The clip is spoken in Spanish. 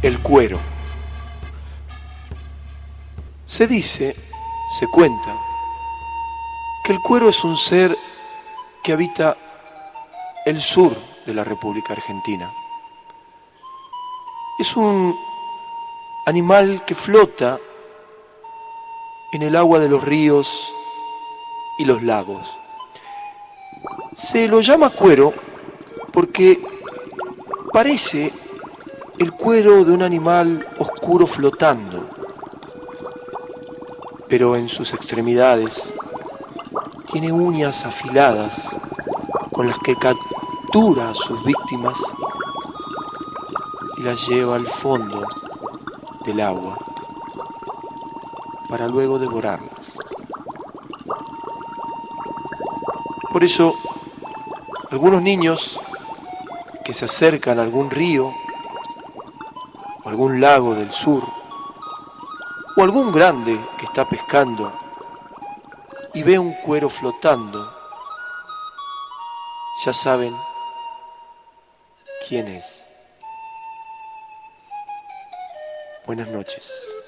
El cuero. Se dice, se cuenta, que el cuero es un ser que habita el sur de la República Argentina. Es un animal que flota en el agua de los ríos y los lagos. Se lo llama cuero porque parece el cuero de un animal oscuro flotando, pero en sus extremidades tiene uñas afiladas con las que captura a sus víctimas y las lleva al fondo del agua para luego devorarlas. Por eso, algunos niños que se acercan a algún río o algún lago del sur, o algún grande que está pescando y ve un cuero flotando, ya saben quién es. Buenas noches.